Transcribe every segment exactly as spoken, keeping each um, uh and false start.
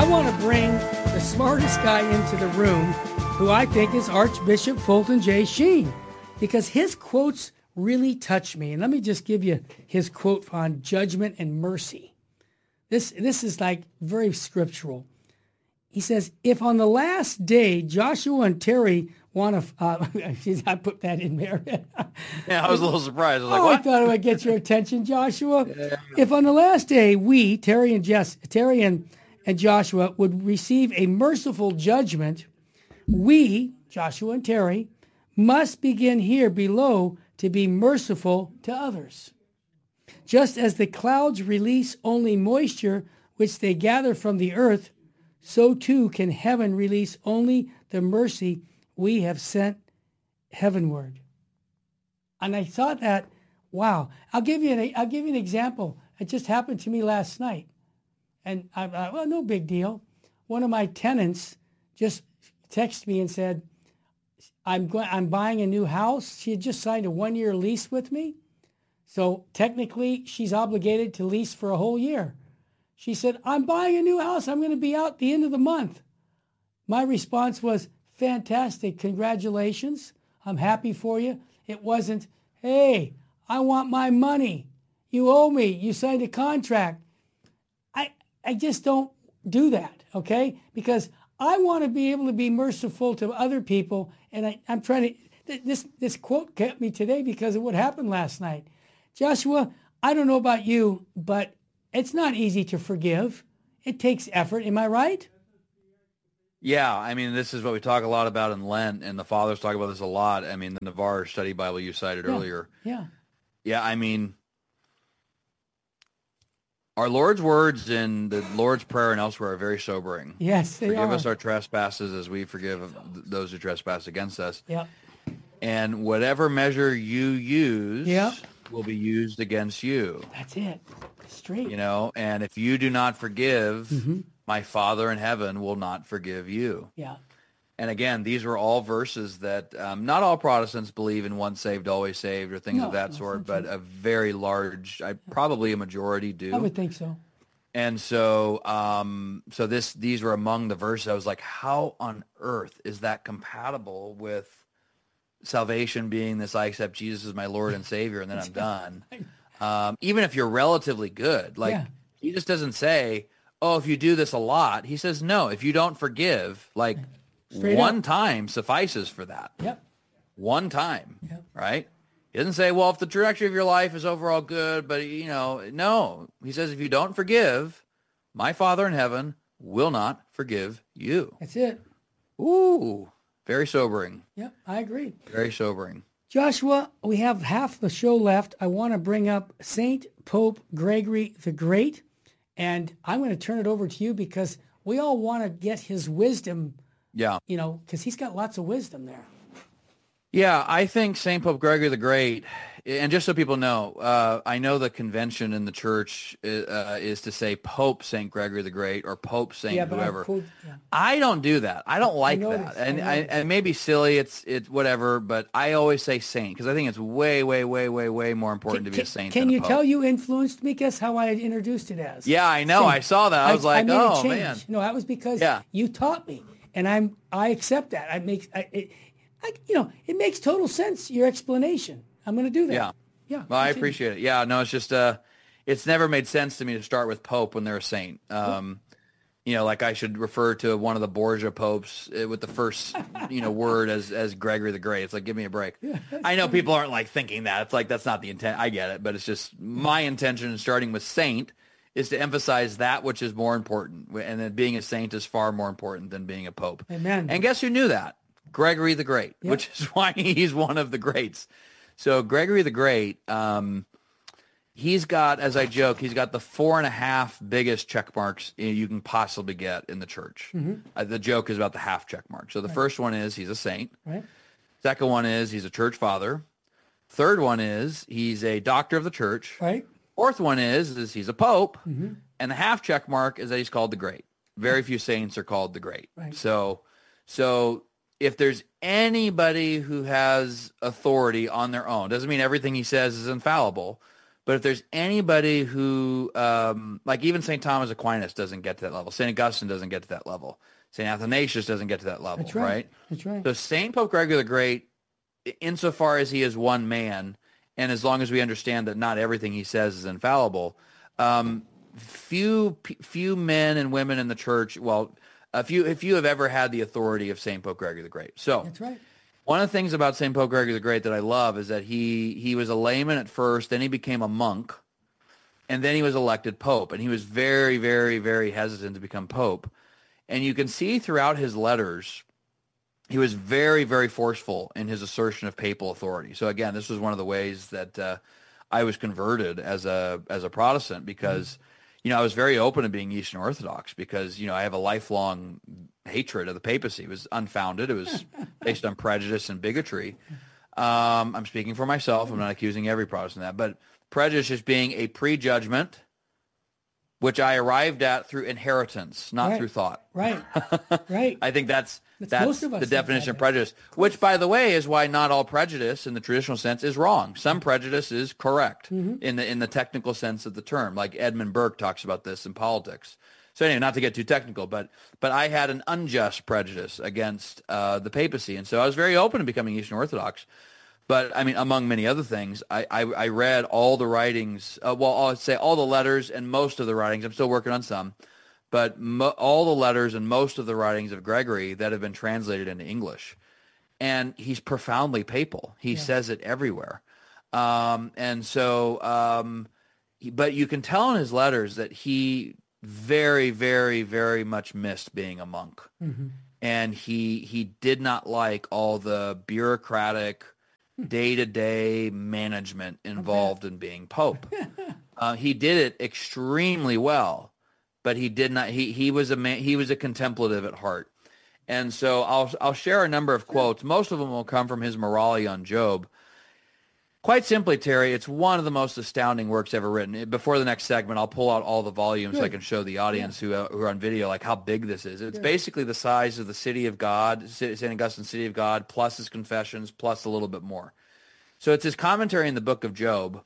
I want to bring the smartest guy into the room, who I think is Archbishop Fulton J. Sheen, because his quotes really touch me. And let me just give you his quote on judgment and mercy. This, this is like very scriptural. He says, if on the last day Joshua and Terry want to, uh, I put that in there. Yeah, I was a little surprised. I was like, oh, what? I thought it would get your attention, Joshua. Yeah. If on the last day we, Terry and Jess, Terry and, and Joshua, would receive a merciful judgment, we, Joshua and Terry, must begin here below to be merciful to others. Just as the clouds release only moisture which they gather from the earth, so too can heaven release only the mercy we have sent heavenward. And I thought that, wow. I'll give you an I'll give you an example. It just happened to me last night, and I uh, well, no big deal. One of my tenants just texted me and said, "I'm going. I'm buying a new house." She had just signed a one-year lease with me, so technically she's obligated to lease for a whole year. She said, "I'm buying a new house. I'm going to be out the end of the month." My response was, "Fantastic. Congratulations. I'm happy for you." It wasn't, "Hey, I want my money. You owe me. You signed a contract." I I just don't do that, okay? Because I want to be able to be merciful to other people, and I, I'm trying to, this, this quote kept me today because of what happened last night. Joshua, I don't know about you, but it's not easy to forgive. It takes effort. Am I right? Yeah, I mean, this is what we talk a lot about in Lent, and the fathers talk about this a lot. I mean, the Navarre study Bible you cited yeah. earlier. Yeah. Yeah, I mean, our Lord's words in the Lord's Prayer and elsewhere are very sobering. Yes, they Forgive are. us our trespasses as we forgive those who trespass against us. Yeah. And whatever measure you use yeah. will be used against you. That's it. Straight. You know, and if you do not forgive, mm-hmm. my Father in heaven will not forgive you. Yeah. And again, these were all verses that um, not all Protestants believe in once saved, always saved, or things no, of that no, sort, but a very large, I, probably a majority do. I would think so. And so, um, so this, these were among the verses. I was like, how on earth is that compatible with salvation being this, I accept Jesus as my Lord and Savior, and then I'm done? Um, even if you're relatively good, like yeah. he just doesn't say, oh, if you do this a lot. He says, no, if you don't forgive, like Straight one up. time suffices for that. Yep. One time, yep. right? He doesn't say, well, if the trajectory of your life is overall good, but, you know, no. He says, if you don't forgive, my Father in heaven will not forgive you. That's it. Ooh, very sobering. Yep, I agree. Very sobering. Joshua, we have half the show left. I want to bring up Saint Pope Gregory the Great, and I'm going to turn it over to you because we all want to get his wisdom, yeah, you know, because he's got lots of wisdom there. Yeah, I think Saint Pope Gregory the Great, and just so people know, uh, I know the convention in the church uh, is to say Pope Saint Gregory the Great or Pope Saint yeah, whoever. Cool, yeah. I don't do that. I don't like I that, and I, and maybe silly. It's it's whatever, but I always say Saint because I think it's way, way, way, way, way more important can, to be a saint. Can than you a pope. tell you influenced me? Guess how I introduced it as? Yeah, I know. Saint. I saw that. I was I, like, I made oh a change. man. No, that was because yeah. you taught me, and I'm I accept that. I make I. It, I, you know, it makes total sense, your explanation. I'm going to do that. Yeah. Yeah. Well, I appreciate it. Yeah, no, it's just, uh, it's never made sense to me to start with Pope when they're a saint. Um, you know, like I should refer to one of the Borgia popes with the first, you know, word as, as Gregory the Great. It's like, give me a break. Yeah, I know people aren't like thinking that. It's like, that's not the intent. I get it. But it's just my intention in starting with saint is to emphasize that which is more important. And that being a saint is far more important than being a pope. Amen. And guess who knew that? Gregory the Great, yep. which is why he's one of the greats. So Gregory the Great, um, he's got, as I joke, he's got the four and a half biggest check marks you can possibly get in the church. Mm-hmm. Uh, the joke is about the half check mark. So the right. first one is he's a saint. Right. Second one is he's a church father. Third one is he's a doctor of the church. Right. Fourth one is, is he's a pope. Mm-hmm. And the half check mark is that he's called the Great. Very few saints are called the Great. Right. So, so if there's anybody who has authority on their own, doesn't mean everything he says is infallible, But if there's anybody who, um, like even Saint Thomas Aquinas doesn't get to that level. Saint Augustine doesn't get to that level. Saint Athanasius doesn't get to that level, That's right. right? That's right. So Saint Pope Gregory the Great, insofar as he is one man, and as long as we understand that not everything he says is infallible, um, few few men and women in the church, well, a few, if you have ever had the authority of Saint Pope Gregory the Great. So That's right. one of the things about Saint Pope Gregory the Great that I love is that he he was a layman at first, then he became a monk, and then he was elected pope. And he was very, very, very hesitant to become pope. And you can see throughout his letters, he was very, very forceful in his assertion of papal authority. So again, this was one of the ways that uh, I was converted as a as a Protestant because, mm-hmm. you know, I was very open to being Eastern Orthodox because, you know, I have a lifelong hatred of the papacy. It was unfounded. It was based on prejudice and bigotry. Um, I'm speaking for myself. I'm not accusing every Protestant of that, but prejudice is being a prejudgment, which I arrived at through inheritance, not right. through thought. Right, right. I think that's that's, that's the definition of prejudice, which, by the way, is why not all prejudice in the traditional sense is wrong. Some prejudice is correct mm-hmm. in the in the technical sense of the term, like Edmund Burke talks about this in politics. So anyway, not to get too technical, but but I had an unjust prejudice against uh, the papacy, and so I was very open to becoming Eastern Orthodox. But I mean, among many other things, I, I, I read all the writings, uh, well, I'll say all the letters and most of the writings. I'm still working on some, but mo- all the letters and most of the writings of Gregory that have been translated into English. And he's profoundly papal. He yeah. says it everywhere. Um, and so, um, he, but you can tell in his letters that he very, very, very much missed being a monk. Mm-hmm. And he he did not like all the bureaucratic day-to-day management involved in being pope. Uh, he did it extremely well, but he did not. He he was a man. He was a contemplative at heart, and so I'll I'll share a number of quotes. Most of them will come from his Morale on Job. Quite simply, Terry, it's one of the most astounding works ever written. Before the next segment, I'll pull out all the volumes Good. so I can show the audience yeah. who, uh, who are on video like how big this is. It's Good. basically the size of the City of God, Saint Augustine City of God, plus his Confessions, plus a little bit more. So it's his commentary in the book of Job.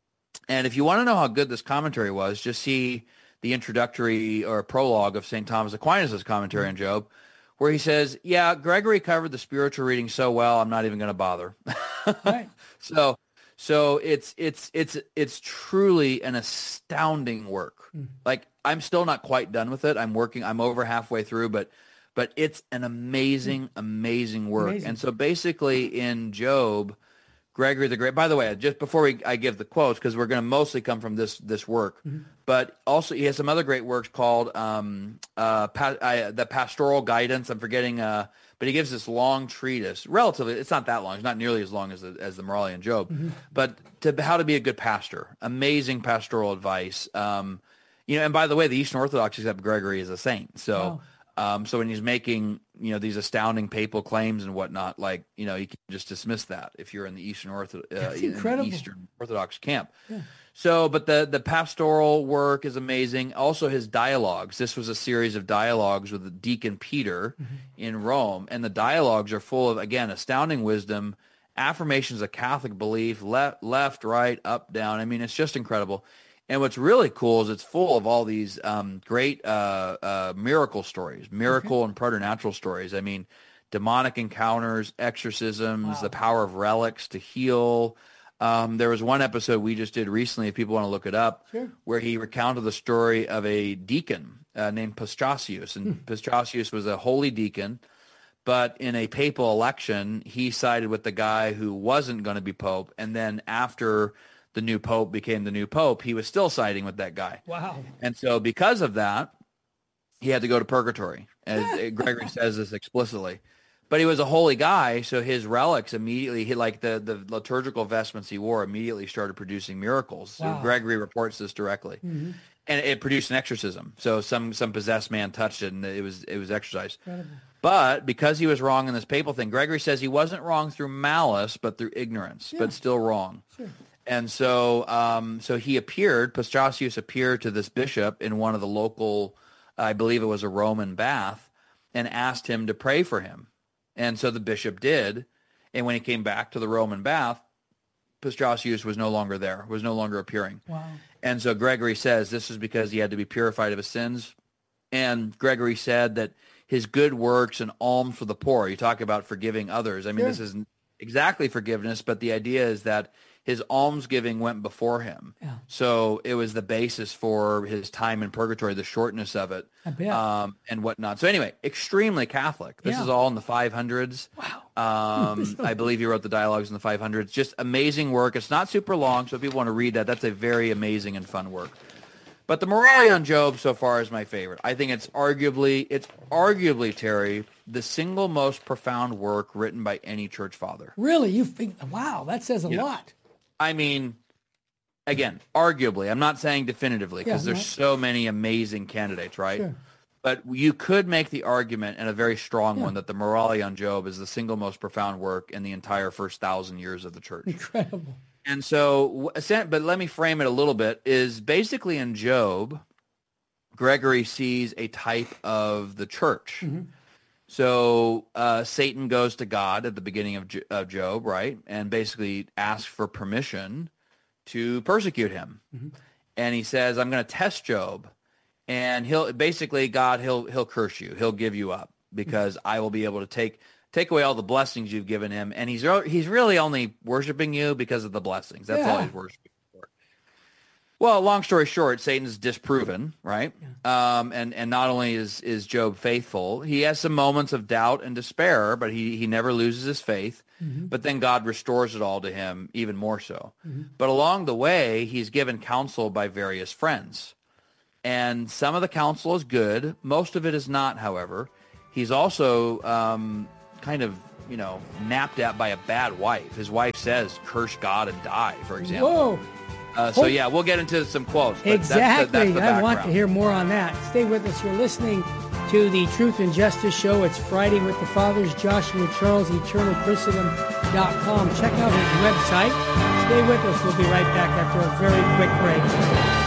And if you want to know how good this commentary was, just see the introductory or prologue of Saint Thomas Aquinas' commentary on Job, where he says, yeah, Gregory covered the spiritual reading so well, I'm not even going to bother. Right. So so it's it's it's it's truly an astounding work. Mm. Like I'm still not quite done with it. I'm working I'm over halfway through, but but it's an amazing, amazing work. Amazing. And so basically in Job, Gregory the Great, by the way, just before we, I give the quotes, because we're going to mostly come from this this work, mm-hmm. but also he has some other great works called um, uh, pa- I, the Pastoral Guidance. I'm forgetting, uh, but he gives this long treatise. Relatively, it's not that long. It's not nearly as long as the, as the Morale on Job, mm-hmm. but to how to be a good pastor. Amazing pastoral advice. Um, you know, and by the way, the Eastern Orthodox accept Gregory as a saint. So. Wow. Um, so when he's making, you know, these astounding papal claims and whatnot, like, you know, you can just dismiss that if you're in the Eastern, Ortho- uh, in the Eastern Orthodox camp. Yeah. So, but the, the pastoral work is amazing. Also his dialogues. This was a series of dialogues with the Deacon Peter mm-hmm. in Rome. And the dialogues are full of, again, astounding wisdom, affirmations of Catholic belief, left, left, right, up, down. I mean, it's just incredible. And what's really cool is it's full of all these um, great uh, uh, miracle stories, miracle okay. and preternatural stories. I mean, demonic encounters, exorcisms, wow. the power of relics to heal. Um, there was one episode we just did recently, if people want to look it up, sure. where he recounted the story of a deacon uh, named Pastrasius. And hmm. Pastrasius was a holy deacon, but in a papal election, he sided with the guy who wasn't going to be pope. And then after the new pope became the new pope, he was still siding with that guy. Wow. And so because of that, he had to go to purgatory. And Gregory says this explicitly. But he was a holy guy, so his relics immediately, he, like the, the liturgical vestments he wore, immediately started producing miracles. Wow. So Gregory reports this directly. Mm-hmm. And it produced an exorcism. So some some possessed man touched it, and it was it was exorcised. Incredible. But because he was wrong in this papal thing, Gregory says he wasn't wrong through malice, but through ignorance, yeah. but still wrong. Sure. And so um, so he appeared, Pastrasius appeared to this bishop in one of the local, I believe it was a Roman bath, and asked him to pray for him. And so the bishop did. And when he came back to the Roman bath, Pastrasius was no longer there, was no longer appearing. Wow. And so Gregory says this is because he had to be purified of his sins. And Gregory said that his good works and alms for the poor, you talk about forgiving others. I mean, Sure. this isn't exactly forgiveness, but the idea is that his almsgiving went before him. Yeah. So it was the basis for his time in purgatory, the shortness of it, I bet. um, and whatnot. So anyway, extremely Catholic. This Yeah. is all in the five hundreds. Wow. Um, I believe he wrote the dialogues in the five hundreds. Just amazing work. It's not super long, so if people want to read that, that's a very amazing and fun work. But the Morale on Job so far is my favorite. I think it's arguably, it's arguably, Terry, the single most profound work written by any church father. Really? You think, wow, that says a Yeah. lot. I mean, again, arguably, I'm not saying definitively because Yeah, there's no. so many amazing candidates, right? Sure. But you could make the argument, and a very strong Yeah. one, that the Morale on Job is the single most profound work in the entire first thousand years of the church. Incredible. And so, but let me frame it a little bit, is basically in Job, Gregory sees a type of the church. Mm-hmm. So uh, Satan goes to God at the beginning of, Jo- of Job, right? And basically asks for permission to persecute him. Mm-hmm. And he says, I'm going to test Job. And he'll basically, God, he'll he'll curse you. He'll give you up because I will be able to take take away all the blessings you've given him. And he's re- he's really only worshiping you because of the blessings. That's all Yeah. he's worshiping for. Well, long story short, Satan's disproven, right? Um, and and not only is is Job faithful, he has some moments of doubt and despair, but he he never loses his faith. Mm-hmm. But then God restores it all to him even more so. Mm-hmm. But along the way, he's given counsel by various friends. And some of the counsel is good. Most of it is not, however. He's also um, kind of, you know, napped at by a bad wife. His wife says, curse God and die, for example. Whoa. Uh, so, yeah, we'll get into some quotes. But Exactly. That's the, that's the I want to background. hear more on that. Stay with us. You're listening to the Truth and Justice Show. It's Friday with the Fathers, Joshua Charles, eternal christendom dot com. Check out his website. Stay with us. We'll be right back after a very quick break.